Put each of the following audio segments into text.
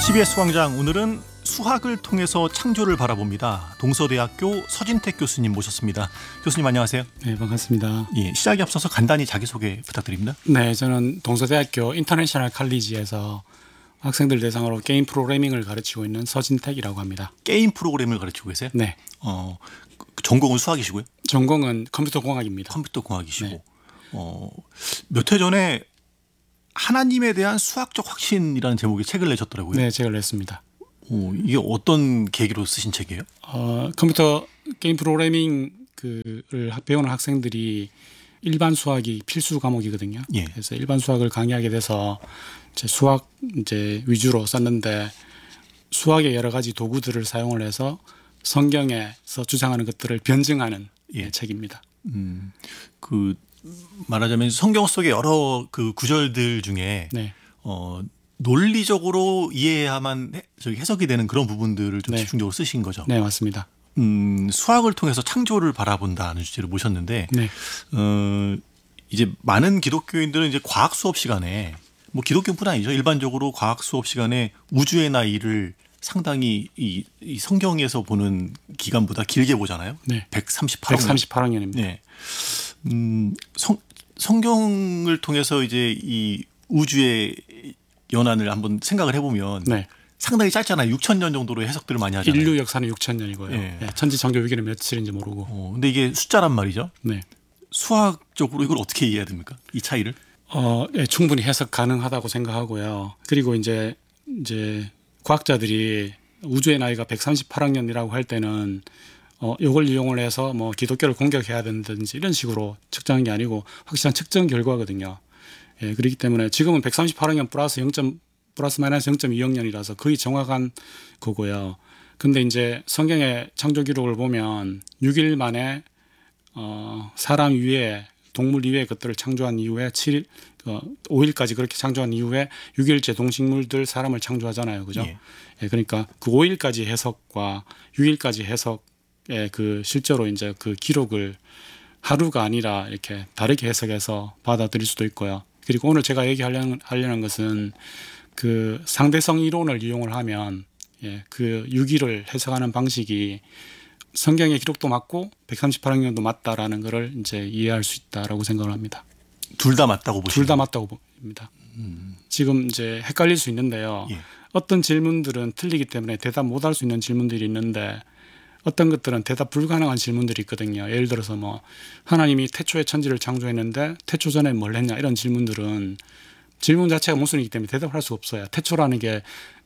CBS 광장, 오늘은 수학을 통해서 창조를 바라봅니다. 동서대학교 서진택 교수님 모셨습니다. 교수님 안녕하세요. 네, 반갑습니다. 예, 시작에 앞서서 간단히 자기소개 부탁드립니다. 네, 저는 동서대학교 인터내셔널 칼리지에서 학생들 대상으로 게임 프로그래밍을 가르치고 있는 서진택이라고 합니다. 게임 프로그램을 가르치고 계세요? 네. 전공은 수학이시고요? 전공은 컴퓨터공학입니다. 컴퓨터공학이시고. 네. 몇 해 전에 하나님에 대한 수학적 확신이라는 제목의 책을 내셨더라고요. 네, 책을 냈습니다. 이게 어떤 계기로 쓰신 책이에요? 컴퓨터 게임 프로그래밍을 배우는 학생들이 일반 수학이 필수 과목이거든요. 예. 그래서 일반 수학을 강의하게 돼서 수학 위주로 썼는데 수학의 여러 가지 도구들을 사용을 해서 성경에서 주장하는 것들을 변증하는 책입니다. 말하자면 성경 속의 여러 그 구절들 중에 네. 논리적으로 이해해야만 해석이 되는 그런 부분들을 좀 집중적으로 쓰신 거죠. 네, 맞습니다. 수학을 통해서 창조를 바라본다는 주제로 모셨는데, 네. 이제 많은 기독교인들은 이제 과학 수업 시간에, 뭐 기독교뿐 아니죠, 일반적으로 과학 수업 시간에 우주의 나이를 상당히 이 성경에서 보는 기간보다 길게 보잖아요. 네. 138학년. 138학년입니다. 네. 성경을 통해서 이제 이 우주의 연한을 한번 생각을 해보면 상당히 짧잖아요. 6,000년 정도로 해석들을 많이 하잖아요. 인류 역사는 6,000년이고요. 네. 천지창조 위기는 며칠인지 모르고. 근데 이게 숫자란 말이죠. 네. 수학적으로 이걸 어떻게 이해해야 됩니까? 이 차이를? 충분히 해석 가능하다고 생각하고요. 그리고 이제 과학자들이 우주의 나이가 138학년이라고 할 때는 이걸 이용을 해서 뭐 기독교를 공격해야 된다든지 이런 식으로 측정한 게 아니고 확실한 측정 결과거든요. 예, 그렇기 때문에 지금은 138학년 플러스 마이너스 0.2학년이라서 거의 정확한 거고요. 근데 이제 성경의 창조 기록을 보면 6일 만에 사람 이외에 동물 이외의 것들을 창조한 이후에 5일까지 그렇게 창조한 이후에 6일째 동식물들 사람을 창조하잖아요. 그죠? 예, 그러니까 그 5일까지 해석과 6일까지 해석의 실제로 이제 그 기록을 하루가 아니라 이렇게 다르게 해석해서 받아들일 수도 있고요. 그리고 오늘 제가 얘기하려는 것은 그 상대성 이론을 이용을 하면 그 6일을 해석하는 방식이 성경의 기록도 맞고 138학년도 맞다라는 것을 이제 이해할 수 있다라고 생각을 합니다. 둘 다 맞다고 보시죠? 둘 다 맞다고 봅니다. 지금 이제 헷갈릴 수 있는데요. 어떤 질문들은 틀리기 때문에 대답 못할 수 있는 질문들이 있는데 어떤 것들은 대답 불가능한 질문들이 있거든요. 예를 들어서 뭐 하나님이 태초에 천지를 창조했는데 태초 전에 뭘 했냐 이런 질문들은 질문 자체가 모순이기 때문에 대답할 수 없어요. 태초라는 게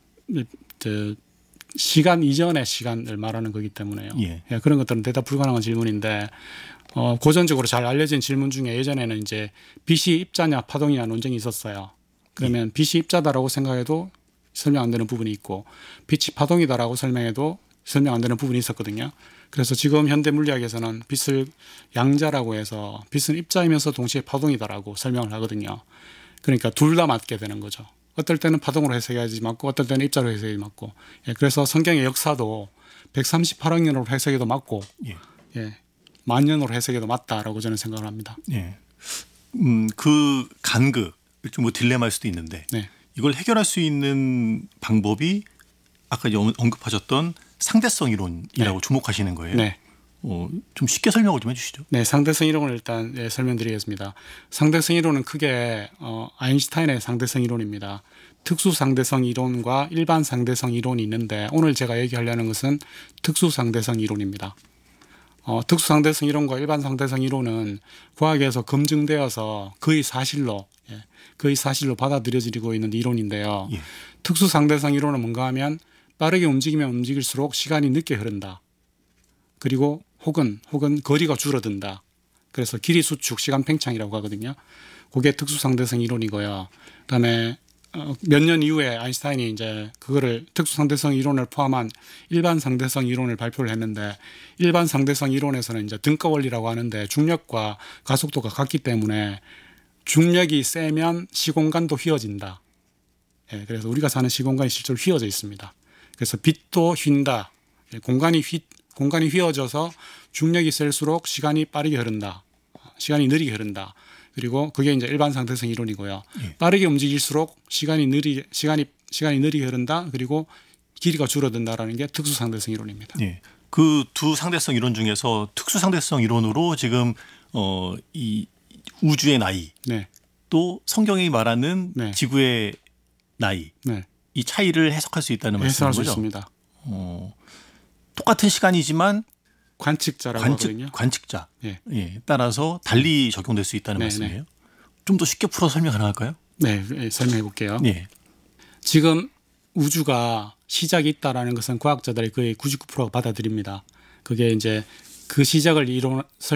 시간 이전의 시간을 말하는 거기 때문에요. 그런 것들은 대답 불가능한 질문인데 고전적으로 잘 알려진 질문 중에 예전에는 이제 빛이 입자냐 파동이냐 논쟁이 있었어요. 그러면 빛이 입자다라고 생각해도 설명 안 되는 부분이 있고 빛이 파동이다라고 설명해도 설명 안 되는 부분이 있었거든요. 그래서 지금 현대 물리학에서는 빛을 양자라고 해서 빛은 입자이면서 동시에 파동이다라고 설명을 하거든요. 그러니까 둘 다 맞게 되는 거죠. 어떨 때는 파동으로 해석해야지 맞고 어떨 때는 입자로 해석해야지 맞고. 그래서 성경의 역사도 138학년으로 해석해도 맞고 10,000년으로 해석해도 맞다라고 저는 생각을 합니다. 그 간극, 좀 뭐 딜레마일 수도 있는데 이걸 해결할 수 있는 방법이 아까 언급하셨던 상대성 이론이라고 주목하시는 거예요. 좀 쉽게 설명을 좀 해주시죠. 네, 상대성 이론을 일단 설명드리겠습니다. 상대성 이론은 크게 아인슈타인의 상대성 이론입니다. 특수 상대성 이론과 일반 상대성 이론이 있는데 오늘 제가 얘기하려는 것은 특수 상대성 이론입니다. 특수 상대성 이론과 일반 상대성 이론은 과학에서 검증되어서 거의 사실로 받아들여지고 있는 이론인데요. 특수 상대성 이론은 뭔가 하면 빠르게 움직이면 움직일수록 시간이 늦게 흐른다. 그리고 혹은 거리가 줄어든다. 그래서 길이 수축, 시간 팽창이라고 하거든요. 그게 특수 상대성 이론이고요. 그다음에 몇 년 이후에 아인슈타인이 이제 그거를 특수 상대성 이론을 포함한 일반 상대성 이론을 발표를 했는데 일반 상대성 이론에서는 이제 등가 원리라고 하는데 중력과 가속도가 같기 때문에 중력이 세면 시공간도 휘어진다. 그래서 우리가 사는 시공간이 실제로 휘어져 있습니다. 그래서 빛도 휜다. 공간이 휘어져서 중력이 셀수록 시간이 빠르게 흐른다. 시간이 느리게 흐른다. 그리고 그게 이제 일반 상대성 이론이고요. 빠르게 움직일수록 시간이 시간이 느리게 흐른다. 그리고 길이가 줄어든다라는 게 특수 상대성 이론입니다. 예. 그 두 상대성 이론 중에서 특수 상대성 이론으로 지금 이 우주의 나이 네, 또 성경이 말하는 네. 지구의 나이 네, 이 차이를 해석할 수 있다는 해석할 말씀인 수 거죠. 있습니다. 똑같은 시간이지만 관측자라고 하거든요. 관측자 예. 예, 따라서 달리 적용될 수 있다는 네, 말씀이에요. 좀 더 쉽게 풀어 설명 가능할까요? 네, 설명해 볼게요. 예. 지금 우주가 시작이 있다라는 것은 과학자들의 거의 99%가 받아들입니다. 그게 이제 그 시작을